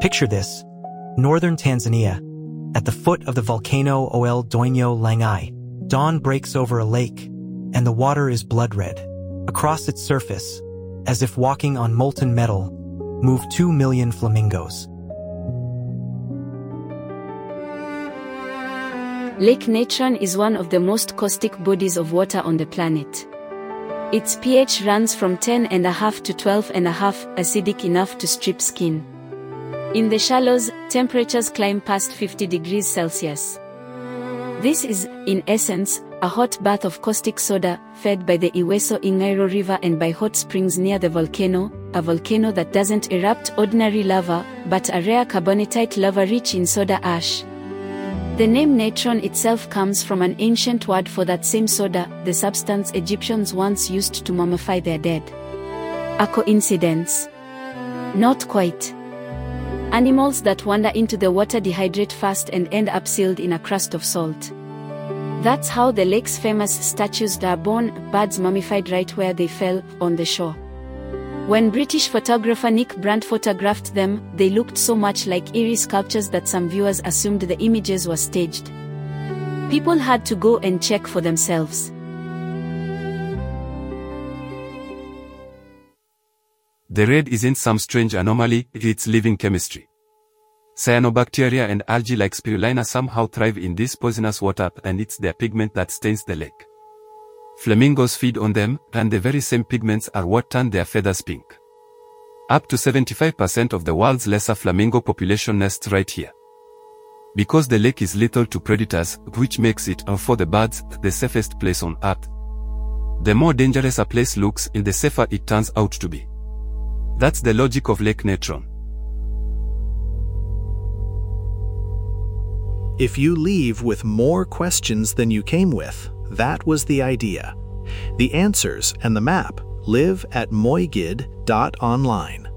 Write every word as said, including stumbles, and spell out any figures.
Picture this: northern Tanzania, at the foot of the volcano Ol Doinyo Langai. Dawn breaks over a lake, and the water is blood red. Across its surface, as if walking on molten metal, move two million flamingos. Lake Natron is one of the most caustic bodies of water on the planet. Its pH runs from ten point five to twelve point five, acidic enough to strip skin. In the shallows, temperatures climb past fifty degrees Celsius. This is, in essence, a hot bath of caustic soda, fed by the Iweso Ingairo River and by hot springs near the volcano, a volcano that doesn't erupt ordinary lava, but a rare carbonatite lava rich in soda ash. The name natron itself comes from an ancient word for that same soda, the substance Egyptians once used to mummify their dead. A coincidence? Not quite. Animals that wander into the water dehydrate fast and end up sealed in a crust of salt. That's how the lake's famous statues are born, birds mummified right where they fell, on the shore. When British photographer Nick Brandt photographed them, they looked so much like eerie sculptures that some viewers assumed the images were staged. People had to go and check for themselves. The red isn't some strange anomaly, it's living chemistry. Cyanobacteria and algae like spirulina somehow thrive in this poisonous water, and it's their pigment that stains the lake. Flamingos feed on them, and the very same pigments are what turn their feathers pink. Up to seventy-five percent of the world's lesser flamingo population nests right here. Because the lake is lethal to predators, which makes it, for the birds, the safest place on Earth. The more dangerous a place looks, the safer it turns out to be. That's the logic of Lake Natron. If you leave with more questions than you came with, that was the idea. The answers and the map live at moigid dot online.